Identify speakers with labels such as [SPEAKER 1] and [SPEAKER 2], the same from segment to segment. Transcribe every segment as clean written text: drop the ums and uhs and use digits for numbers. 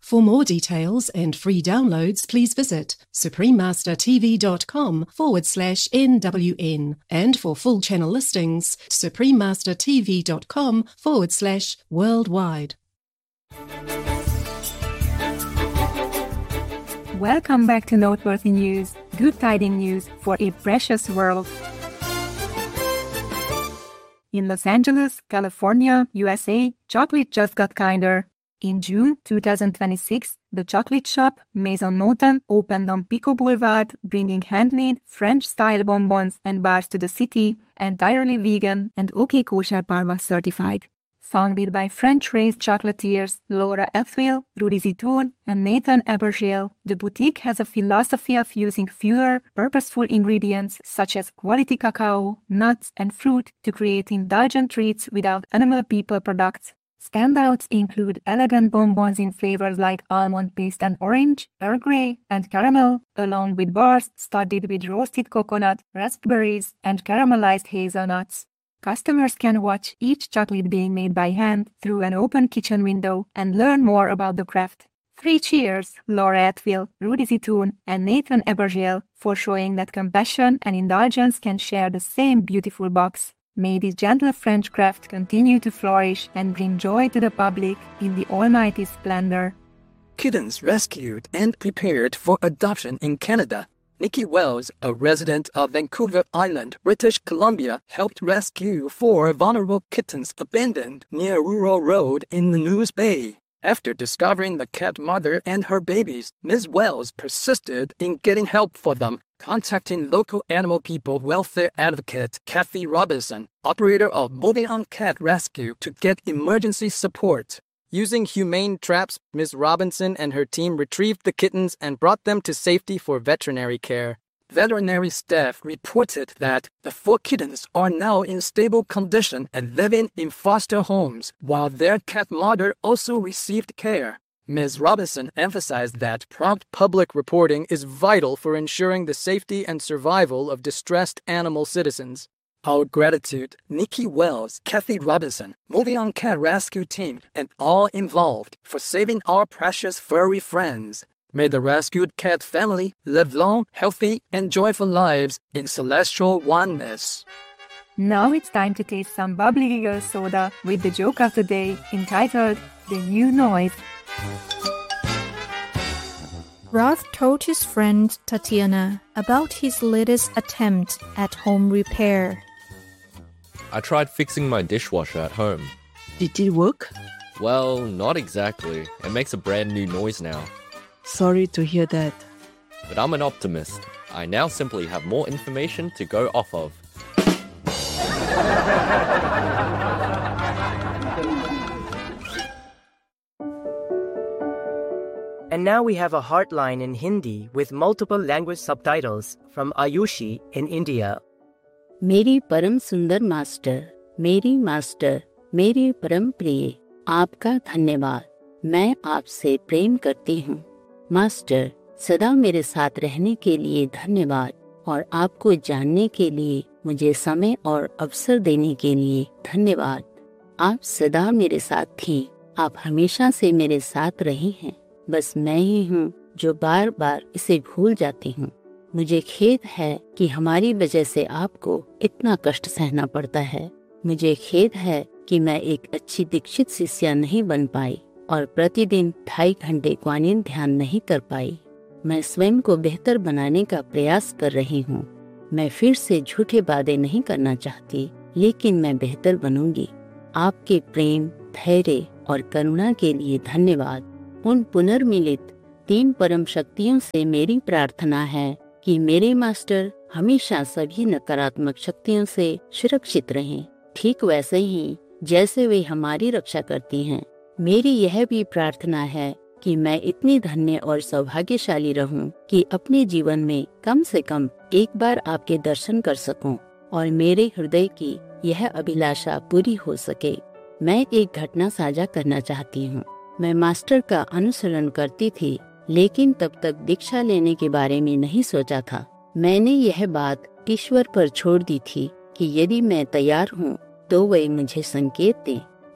[SPEAKER 1] For more details and free downloads, please visit suprememastertv.com/NWN. And for full channel listings, suprememastertv.com/worldwide.
[SPEAKER 2] Welcome back to Noteworthy News, good tiding news for a precious world. In Los Angeles, California, USA, chocolate just got kinder. In June 2026, the chocolate shop Maison Noten opened on Pico Boulevard, bringing handmade French-style bonbons and bars to the city, entirely vegan and OK Kosher Parma certified. Founded by French-raised chocolatiers Laura Ethville, Rudy Zitoun, and Nathan Ebergel, the boutique has a philosophy of using fewer, purposeful ingredients such as quality cacao, nuts, and fruit to create indulgent treats without animal people products. Standouts include elegant bonbons in flavors like almond paste and orange, Earl Grey, and caramel, along with bars studded with roasted coconut, raspberries, and caramelized hazelnuts. Customers can watch each chocolate being made by hand through an open kitchen window and learn more about the craft. 3 cheers, Laura Ethville, Rudy Zitoun, and Nathan Ebergel, for showing that compassion and indulgence can share the same beautiful box. May this gentle French craft continue to flourish and bring joy to the public in the almighty splendor.
[SPEAKER 3] Kittens rescued and prepared for adoption in Canada. Nikki Wells, a resident of Vancouver Island, British Columbia, helped rescue 4 vulnerable kittens abandoned near Rural Road in the News Bay. After discovering the cat mother and her babies, Ms. Wells persisted in getting help for them, contacting local animal people welfare advocate Kathy Robinson, operator of Moving On Cat Rescue, to get emergency support. Using humane traps, Ms. Robinson and her team retrieved the kittens and brought them to safety for veterinary care. Veterinary staff reported that the 4 kittens are now in stable condition and living in foster homes, while their cat mother also received care. Ms. Robinson emphasized that prompt public reporting is vital for ensuring the safety and survival of distressed animal citizens. Our gratitude, Nikki Wells, Kathy Robinson, Moving On Cat Rescue Team, and all involved for saving our precious furry friends. May the rescued cat family live long, healthy, and joyful lives in celestial oneness.
[SPEAKER 2] Now it's time to taste some bubbly giggle soda with the joke of the day entitled The New Noise.
[SPEAKER 4] Ralph told his friend Tatiana about his latest attempt at home repair.
[SPEAKER 5] I tried fixing my dishwasher at home.
[SPEAKER 6] Did it work?
[SPEAKER 5] Well, not exactly. It makes a brand new noise now.
[SPEAKER 6] Sorry to hear that.
[SPEAKER 5] But I'm an optimist. I now simply have more information to go off of.
[SPEAKER 7] And now we have a Heartline in Hindi with multiple language subtitles from Ayushi in India.
[SPEAKER 8] मेरी परम सुंदर master, मेरे परम प्रिय, आपका धन्यवाद। मैं आपसे प्रेम करती हूँ। मास्टर, सदा मेरे साथ रहने के लिए धन्यवाद और आपको जानने के लिए मुझे समय और अवसर देने के लिए धन्यवाद। आप सदा मेरे साथ थीं, आप हमेशा से मेरे साथ रही हैं। बस मैं ही हूँ जो बार बार इसे भूल जाती हूँ। मुझे खेद है कि हमारी वजह से आपको इतना कष्ट सहना पड़ता है। मुझे खेद है कि मैं एक अच्छी दीक्षित शिष्या नहीं बन पाई और प्रतिदिन 2.5 घंटे क्वानिन ध्यान नहीं कर पाई। मैं स्वयं को बेहतर बनाने का प्रयास कर रही हूँ। मैं फिर से झूठे वादे नहीं करना चाहती, लेकिन मैं बेहतर बनूंगी। आपके प्रेम, धैर्य और करुणा के लिए धन्यवाद। उन पुनर्मिलित 3 परम शक्तियों से मेरी प्रार्थना है कि मेरे मास्टर हमेशा सभी नकारात्मक शक्तियों से सुरक्षित रहें, ठीक वैसे ही जैसे वे हमारी रक्षा करती हैं। मेरी यह भी प्रार्थना है कि मैं इतनी धन्य और सौभाग्यशाली रहूं कि अपने जीवन में कम से कम एक बार आपके दर्शन कर सकूं और मेरे हृदय की यह अभिलाषा पूरी हो सके। मैं एक घटना साझा करना चाहती हूँ। मैं मास्टर का अनुसरण करती थी, लेकिन तब तक दीक्षा लेने के बारे में नहीं सोचा था। मैंने यह बात ईश्वर पर छोड़ दी थी कि यदि मैं तैयार हूँ तो वे मुझे संकेत दें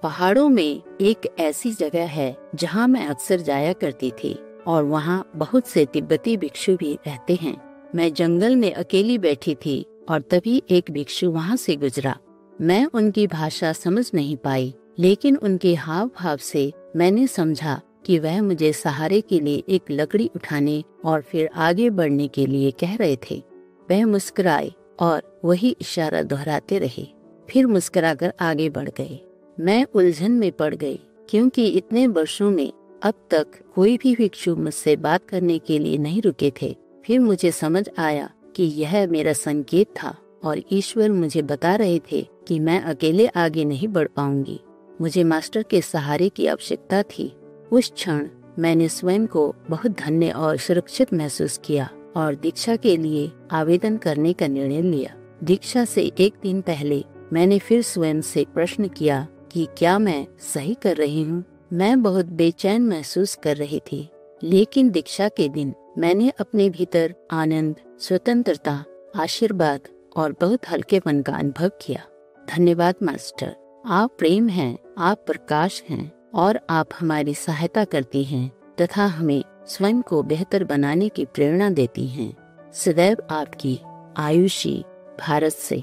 [SPEAKER 8] पहाड़ों में एक ऐसी जगह है जहाँ मैं अक्सर जाया करती थी और वहाँ बहुत से तिब्बती भिक्षु भी रहते हैं। मैं जंगल में अकेली बैठी थी और तभी एक भिक्षु वहाँ से गुजरा। मैं उनकी भाषा समझ नहीं पाई, लेकिन उनके हाव भाव से मैंने समझा कि वह मुझे सहारे के लिए एक लकड़ी उठाने और फिर आगे बढ़ने के लिए कह रहे थे। वह मुस्कुराए और वही इशारा दोहराते रहे, फिर मुस्कुराकर आगे बढ़ गए। मैं उलझन में पड़ गई क्योंकि इतने वर्षों में अब तक कोई भी भिक्षु मुझसे बात करने के लिए नहीं रुके थे। फिर मुझे समझ आया कि यह मेरा संकेत था और ईश्वर मुझे बता रहे थे कि मैं अकेले आगे नहीं बढ़ पाऊंगी। मुझे मास्टर के सहारे की आवश्यकता थी। उस क्षण मैंने स्वयं को बहुत धन्य और सुरक्षित महसूस किया और दीक्षा के लिए आवेदन करने का निर्णय लिया। दीक्षा से एक दिन पहले मैंने फिर स्वयं से प्रश्न किया कि क्या मैं सही कर रही हूँ। मैं बहुत बेचैन महसूस कर रही थी, लेकिन दीक्षा के दिन मैंने अपने भीतर आनंद, स्वतंत्रता, आशीर्वाद और बहुत हल्केपन का अनुभव किया। धन्यवाद मास्टर, आप प्रेम हैं, आप प्रकाश हैं और आप हमारी सहायता करती हैं तथा हमें स्वयं को बेहतर बनाने की प्रेरणा देती हैं। सदैव आपकी, आयुषी, भारत से।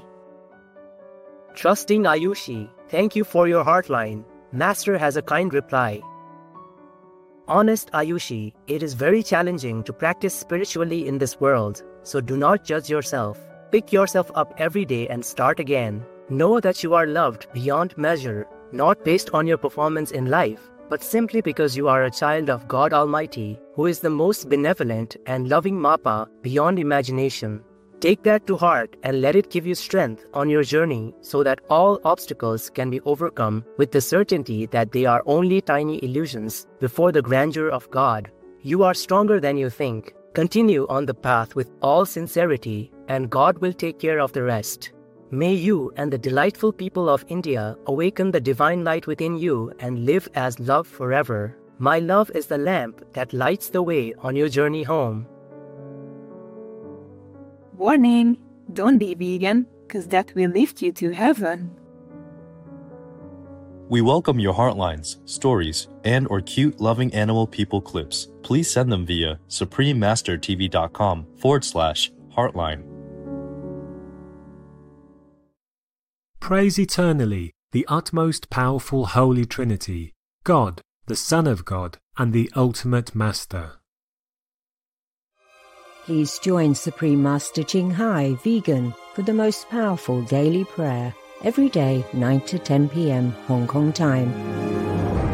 [SPEAKER 7] Trusting Ayushi, thank you for your heartline. Master has a kind reply. Honest Ayushi, it is very challenging to practice spiritually in this world, so do not judge yourself. Pick yourself up every day and start again. Know that you are loved beyond measure, not based on your performance in life, but simply because you are a child of God Almighty, who is the most benevolent and loving Mappa beyond imagination. Take that to heart and let it give you strength on your journey so that all obstacles can be overcome with the certainty that they are only tiny illusions before the grandeur of God. You are stronger than you think. Continue on the path with all sincerity and God will take care of the rest. May you and the delightful people of India awaken the divine light within you and live as love forever. My love is the lamp that lights the way on your journey home.
[SPEAKER 2] Warning, don't be vegan, because that will lift you to heaven.
[SPEAKER 9] We welcome your heartlines, stories, and or cute loving animal people clips. Please send them via suprememastertv.com/heartline.
[SPEAKER 10] Praise eternally the utmost powerful Holy Trinity, God, the Son of God, and the ultimate Master.
[SPEAKER 11] Please join Supreme Master Ching Hai Vegan for the most powerful daily prayer every day 9 to 10 p.m. Hong Kong time.